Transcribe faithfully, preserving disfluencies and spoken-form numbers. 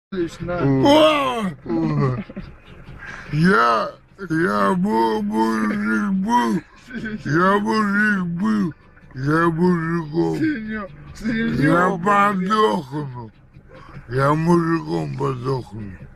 Лично. О! Я, я был мужик был, я мужик был, я мужиком, Синё- я синё, подохну, я мужиком подохну.